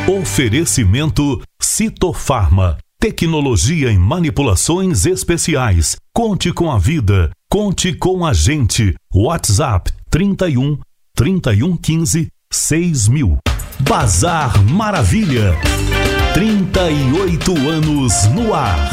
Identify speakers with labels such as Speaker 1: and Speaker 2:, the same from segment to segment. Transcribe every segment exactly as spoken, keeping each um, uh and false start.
Speaker 1: Oferecimento Citofarma. Tecnologia em manipulações especiais. Conte com a vida. Conte com a gente. WhatsApp trinta e um, trinta e um quinze, seis mil. Bazar Maravilha. trinta e oito anos no ar.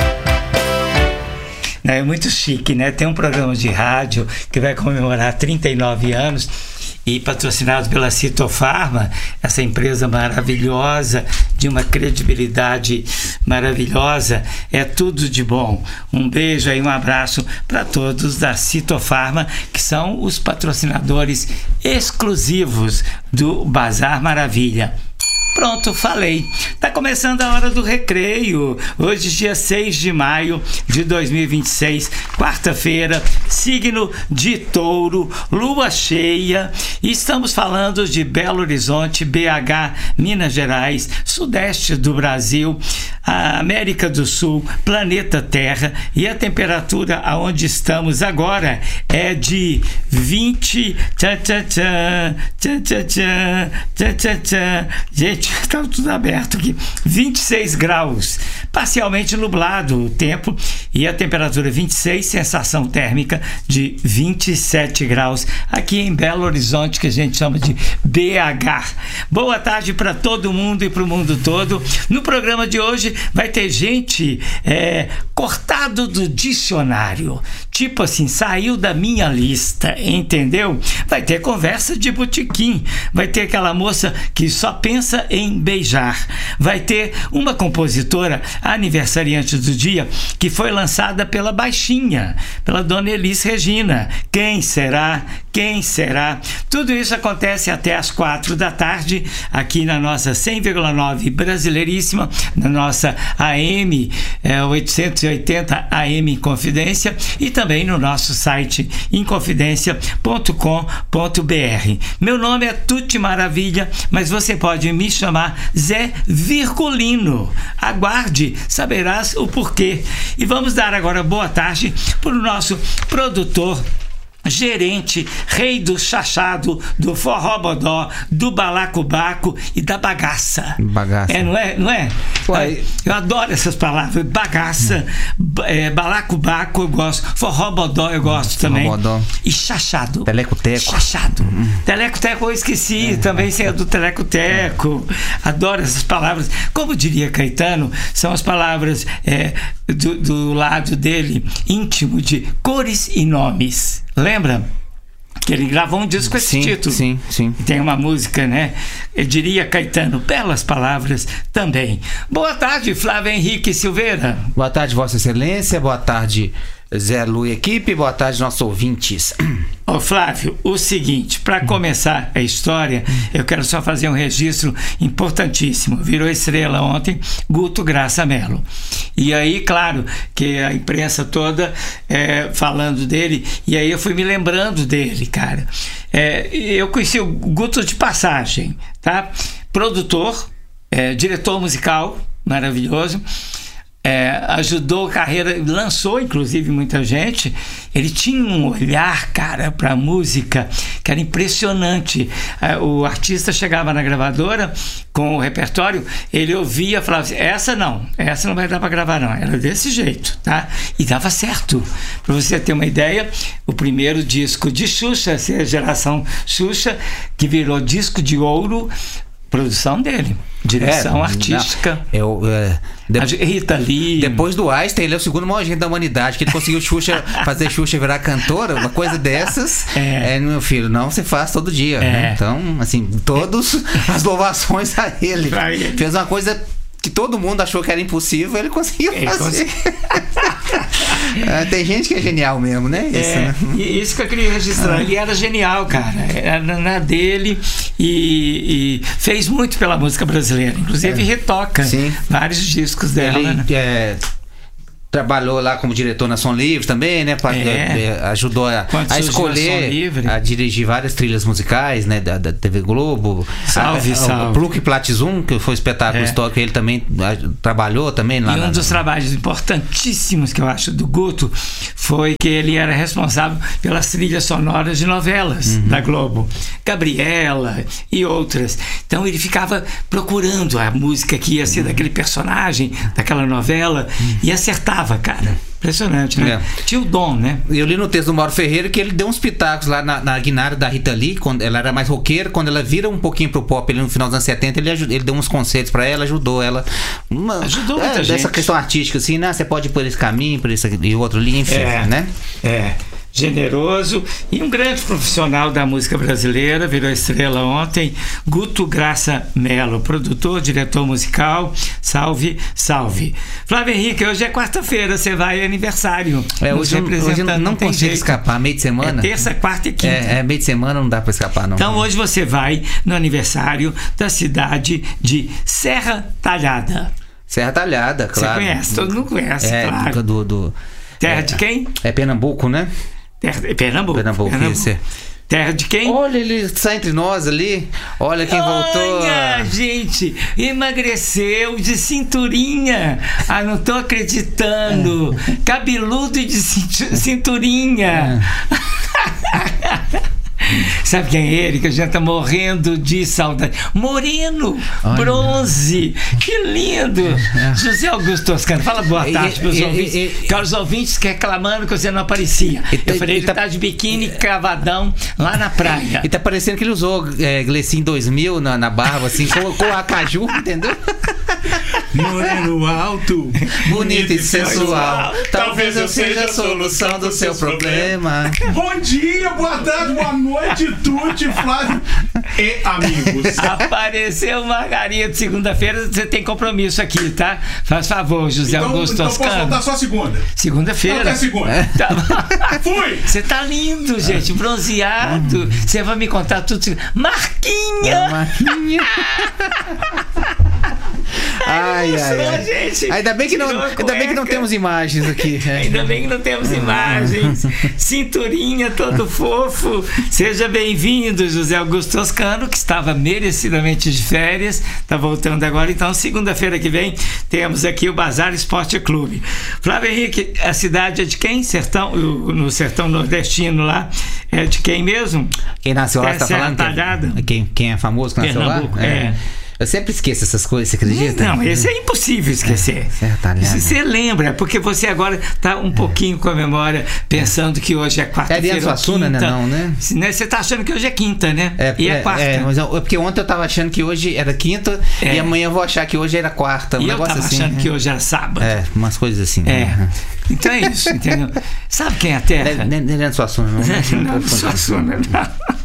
Speaker 2: É muito chique, né? Tem um programa de rádio que vai comemorar trinta e nove anos e patrocinado pela Citofarma, essa empresa maravilhosa, de uma credibilidade maravilhosa. É tudo de bom. Um beijo e um abraço para todos da Citofarma, que são os patrocinadores exclusivos do Bazar Maravilha. Pronto, falei. Tá começando a hora do recreio. Hoje, dia seis de maio de dois mil e vinte e seis, quarta-feira, signo de Touro, lua cheia. E estamos falando de Belo Horizonte, B H, Minas Gerais, sudeste do Brasil, a América do Sul, planeta Terra. E a temperatura aonde estamos agora é de vinte. Tchan, tchan, tchan, tchan, tchan, tchan, tchan, tchan. Gente, está tudo aberto aqui. vinte e seis graus, parcialmente nublado o tempo, e a temperatura vinte e seis, sensação térmica de vinte e sete graus aqui em Belo Horizonte, que a gente chama de B H. Boa tarde para todo mundo e para o mundo todo. No programa de hoje vai ter gente é, cortado do dicionário, tipo assim, saiu da minha lista, entendeu? Vai ter conversa de botequim, vai ter aquela moça que só pensa em beijar, vai ter uma compositora aniversariante do dia que foi lançada pela Baixinha, pela dona Elis Regina. Quem será? Quem será? Tudo isso acontece até às quatro da tarde aqui na nossa cem vírgula nove Brasileiríssima, na nossa A M é, oitocentos e oitenta A M Inconfidência, e também no nosso site inconfidência ponto com ponto b r. Meu nome é Tuti Maravilha, mas você pode me chamar Zé Virgulino. Aguarde, saberás o porquê. E vamos dar agora boa tarde para o nosso produtor, gerente, rei do chachado, do forrobodó, do balacobaco e da bagaça.
Speaker 3: Bagaça.
Speaker 2: É, não é? Não é?
Speaker 3: Uai.
Speaker 2: Eu adoro essas palavras. Bagaça, é, balacobaco eu gosto, forrobodó eu gosto também.
Speaker 3: Forrobodó.
Speaker 2: E chachado.
Speaker 3: Teleco-teco.
Speaker 2: Chachado. Hum. Teleco-teco eu esqueci, é. Também sei é do teleco-teco. É. Adoro essas palavras. Como diria Caetano, são as palavras é, do, do lado dele, íntimo, de cores e nomes. Lembra? Que ele gravou um disco com esse
Speaker 3: sim,
Speaker 2: título.
Speaker 3: Sim, sim.
Speaker 2: Tem uma música, né? Eu diria Caetano, belas palavras também. Boa tarde, Flávio Henrique Silveira.
Speaker 3: Boa tarde, Vossa Excelência. Boa tarde, Zé Lu e equipe. Boa tarde, nossos ouvintes.
Speaker 2: Ô Flávio, o seguinte, para começar a história, eu quero só fazer um registro importantíssimo. Virou estrela ontem, Guto Graça Mello. E aí, claro, que a imprensa toda é, falando dele, e aí eu fui me lembrando dele, cara. É, eu conheci o Guto de passagem, tá? Produtor, é, diretor musical, maravilhoso. É, ajudou a carreira, lançou inclusive muita gente. Ele tinha um olhar, cara, para música que era impressionante. É, o artista chegava na gravadora com o repertório, ele ouvia e falava assim, essa não, essa não vai dar para gravar não, era desse jeito, tá? E dava certo. Para você ter uma ideia, o primeiro disco de Xuxa, a geração Xuxa, que virou disco de ouro, produção dele, direção é, artística.
Speaker 3: Não, eu, é, de,
Speaker 2: Rita Lee.
Speaker 3: Depois do Einstein, ele é o segundo maior agente da humanidade, que ele conseguiu Xuxa, fazer Xuxa virar cantora, uma coisa dessas. É, é meu filho, não se faz todo dia. É. Né? Então, assim, todas as louvações a ele. ele. Fez uma coisa que todo mundo achou que era impossível, ele conseguiu
Speaker 2: ele
Speaker 3: fazer. É, tem gente que é genial mesmo, né? Isso,
Speaker 2: é,
Speaker 3: né?
Speaker 2: Isso que eu queria registrar. Ah. Ele era genial, cara. Era na dele e, e fez muito pela música brasileira. Inclusive, é. retoca Sim. vários discos dela.
Speaker 3: Ele,
Speaker 2: né?
Speaker 3: é, trabalhou lá como diretor na Som Livre também, né? Pra, é. Ajudou a, a escolher, a, a dirigir várias trilhas musicais, né? Da, da T V Globo.
Speaker 2: Salve,
Speaker 3: a,
Speaker 2: salve.
Speaker 3: O Pluk Platzum, que foi um espetáculo é. histórico, ele também a, trabalhou também lá.
Speaker 2: E um
Speaker 3: na,
Speaker 2: dos trabalhos importantíssimos que eu acho do Guto foi que ele era responsável pelas trilhas sonoras de novelas uhum. da Globo. Gabriela e outras. Então ele ficava procurando a música que ia ser uhum. daquele personagem, daquela novela, uhum. e acertava, cara. Impressionante, né? É. Tinha o dom, né?
Speaker 3: Eu li no texto do Mauro Ferreira que ele deu uns pitacos lá na, na guinária da Rita Lee, quando ela era mais roqueira, quando ela vira um pouquinho pro pop ali no final dos anos setenta, ele, ajudou, ele deu uns conceitos pra ela, ajudou ela. Uma,
Speaker 2: ajudou muita
Speaker 3: é,
Speaker 2: gente.
Speaker 3: Dessa questão artística, assim, né? Você pode ir por esse caminho, por esse e outro ali, enfim,
Speaker 2: é,
Speaker 3: né?
Speaker 2: É. Generoso e um grande profissional da música brasileira, virou estrela ontem, Guto Graça Mello, produtor, diretor musical. Salve, salve. Flávio Henrique, hoje é quarta-feira, você vai aniversário.
Speaker 3: É, hoje, hoje eu não, não consigo jeito. escapar, meio de semana.
Speaker 2: É terça, quarta e quinta.
Speaker 3: É, é, meio de semana não dá pra escapar, não.
Speaker 2: Então hoje você vai no aniversário da cidade de Serra Talhada.
Speaker 3: Serra Talhada, claro.
Speaker 2: Você conhece, todo mundo conhece,
Speaker 3: é,
Speaker 2: claro.
Speaker 3: Do, do,
Speaker 2: Terra
Speaker 3: é,
Speaker 2: de quem?
Speaker 3: É Pernambuco, né?
Speaker 2: Terra, Pernambuco.
Speaker 3: Pernambuco, Pernambuco. Isso é.
Speaker 2: Terra de quem?
Speaker 3: Olha, ele está entre nós ali. Olha quem
Speaker 2: Olha,
Speaker 3: voltou.
Speaker 2: Olha, gente, emagreceu de cinturinha. Ah, não tô acreditando. É. Cabeludo e de cinturinha. É. Sabe quem é ele? Que a gente tá morrendo de saudade. Moreno, olha. Bronze, que lindo. É. José Augusto Toscano, fala boa tarde para os ouvintes. E, e, que os ouvintes que reclamando que você não aparecia. E, eu falei, ele tá, tá de biquíni cravadão lá na praia.
Speaker 3: E tá parecendo que ele usou é, Glecin dois mil na, na barba, assim, com, com a caju, entendeu?
Speaker 4: Moreno alto,
Speaker 3: bonito e sensual. Talvez eu seja a solução do seu problema.
Speaker 4: Bom dia, boa tarde, boa noite, Tuti, Flávio e amigos.
Speaker 2: Apareceu Margarida, segunda-feira você tem compromisso aqui, tá? Faz favor, José
Speaker 4: então,
Speaker 2: Augusto
Speaker 4: então
Speaker 2: Toscano.
Speaker 4: Então posso voltar só segunda?
Speaker 2: Segunda-feira.
Speaker 4: Não, é segunda.
Speaker 2: É. Tá.
Speaker 4: Fui!
Speaker 2: Você tá lindo, gente, bronzeado. Você vai me contar tudo. Marquinha!
Speaker 3: É, Marquinha! Ai, ai, ai.
Speaker 2: Gente.
Speaker 3: Ainda bem que não, ainda bem que não temos imagens aqui.
Speaker 2: Ainda bem que não temos imagens. Cinturinha, todo fofo. Seja bem-vindo, José Augusto Toscano, que estava merecidamente de férias. Está voltando agora. Então, segunda-feira que vem, temos aqui o Bazar Esporte Clube. Flávio Henrique, a cidade é de quem? Sertão, no sertão nordestino lá. É de quem mesmo?
Speaker 3: Quem nasceu lá,
Speaker 2: é
Speaker 3: está falando?
Speaker 2: Talhada.
Speaker 3: Quem, quem é famoso que nasceu
Speaker 2: Pernambuco,
Speaker 3: lá?
Speaker 2: É. é.
Speaker 3: Eu sempre esqueço essas coisas, você acredita?
Speaker 2: Não, esse é impossível esquecer.
Speaker 3: É,
Speaker 2: você lembra, porque você agora está um pouquinho com a memória pensando que hoje é quarta-feira.
Speaker 3: É Ariano Suassuna, né? Não, né?
Speaker 2: Você está achando que hoje é quinta, né?
Speaker 3: É,
Speaker 2: e é,
Speaker 3: é
Speaker 2: quarta.
Speaker 3: É, mas eu, porque ontem eu estava achando que hoje era quinta é. e amanhã eu vou achar que hoje era quarta. Um
Speaker 2: e eu estava
Speaker 3: assim,
Speaker 2: achando
Speaker 3: né?
Speaker 2: que hoje era sábado.
Speaker 3: É, umas coisas assim.
Speaker 2: É.
Speaker 3: Né?
Speaker 2: Então é isso, entendeu? Sabe quem é a Terra?
Speaker 3: Não é Ariano Suassuna, não.
Speaker 2: Não, não Suassuna, não.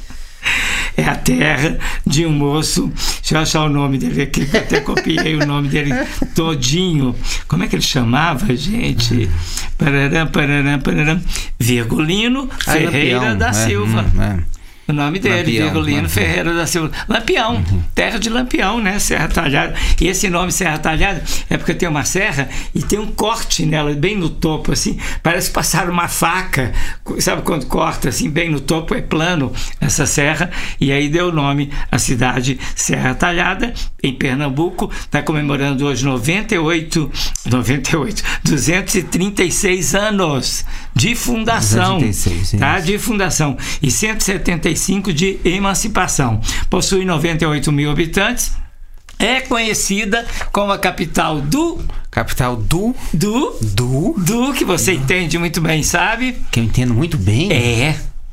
Speaker 2: É a terra de um moço. Deixa eu achar o nome dele aqui, que eu até copiei o nome dele todinho. Como é que ele chamava, gente? Pararam, pararam, pararam. Virgulino ah, Ferreira Lampião. da Silva. É, hum, é. O nome dele, Lampião, Virgulino Lampião. Ferreira da Silva. Lampião, uhum. Terra de Lampião, né? Serra Talhada. E esse nome Serra Talhada é porque tem uma serra e tem um corte nela, bem no topo, assim. Parece passar uma faca, sabe quando corta, assim, bem no topo, é plano essa serra. E aí deu o nome à cidade Serra Talhada, em Pernambuco. Está comemorando hoje noventa e oito, noventa e oito, duzentos e trinta e seis anos de fundação. duzentos e trinta e seis, tá? De fundação. E cento e setenta e cinco de emancipação. Possui noventa e oito mil habitantes. É conhecida como a capital do...
Speaker 3: Capital do...
Speaker 2: Do...
Speaker 3: Do...
Speaker 2: Do, que você do. entende muito bem, sabe?
Speaker 3: Que eu entendo muito bem.
Speaker 2: É...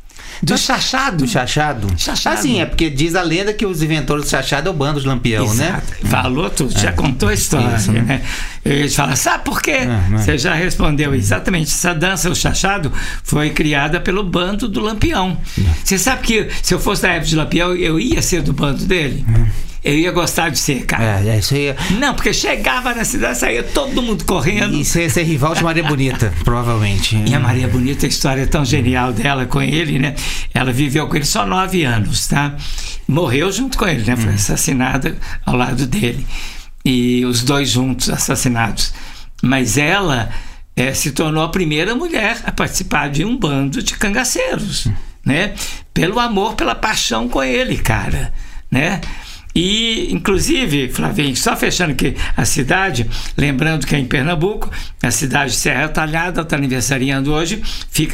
Speaker 2: Do chachado.
Speaker 3: Do chachado.
Speaker 2: chachado.
Speaker 3: Ah, sim, é porque diz a lenda que os inventores do chachado é o bando de Lampião,
Speaker 2: Exato.
Speaker 3: né?
Speaker 2: Falou tudo, é. já contou a história, Isso, né? Eu ia te falar, sabe por quê? É, é. Você já respondeu exatamente. Essa dança, o chachado, foi criada pelo bando do Lampião. É. Você sabe que se eu fosse da época de Lampião, eu ia ser do bando dele? É. Eu ia gostar de ser, cara.
Speaker 3: É, isso aí.
Speaker 2: Não, porque chegava na cidade, saía todo mundo correndo.
Speaker 3: E ser, ser rival de Maria Bonita, provavelmente.
Speaker 2: E a Maria Bonita, a história tão genial dela com ele, né? Ela viveu com ele só nove anos, tá? Morreu junto com ele, né? Foi assassinada ao lado dele. E os dois juntos assassinados. Mas ela é, se tornou a primeira mulher a participar de um bando de cangaceiros, né? Pelo amor, pela paixão com ele, cara, né? E, inclusive, Flavinho, só fechando aqui a cidade, lembrando que é em Pernambuco, a cidade de Serra Talhada está aniversariando hoje, fica